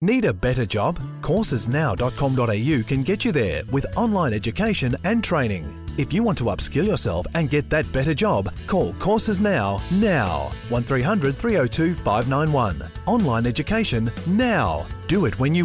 Need a better job? Coursesnow.com.au can get you there with online education and training. If you want to upskill yourself and get that better job, call Courses Now. 1300 302 591. Online education now. Do it when you